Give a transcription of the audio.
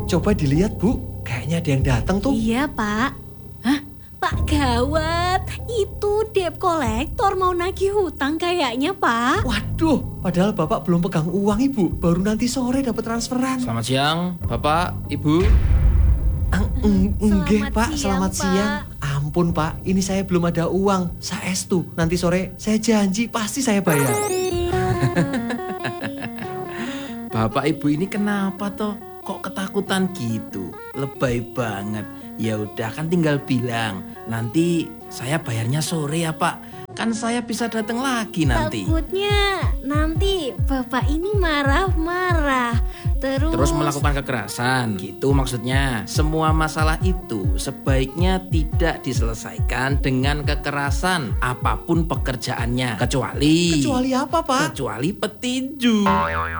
Coba dilihat Bu, kayaknya ada yang datang tuh. Iya Pak. Hah? Pak gawat, itu debt collector mau nagih hutang kayaknya Pak. Waduh, padahal Bapak belum pegang uang Ibu, baru nanti sore dapat transferan. Selamat siang, Bapak, Ibu. Enggak Pak, selamat Pak. siang. Ampun Pak, ini saya belum ada uang. Saestu, nanti sore saya janji pasti saya bayar. Bapak Ibu ini kenapa toh? Kok ketakutan gitu? Lebay banget. Ya udah kan tinggal bilang, nanti saya bayarnya sore ya Pak. Kan saya bisa datang lagi nanti. Takutnya nanti Bapak ini marah-marah. Terus melakukan kekerasan, gitu maksudnya. Semua masalah itu sebaiknya tidak diselesaikan dengan kekerasan, apapun pekerjaannya. Kecuali Kecuali apa Pak? Kecuali petinju.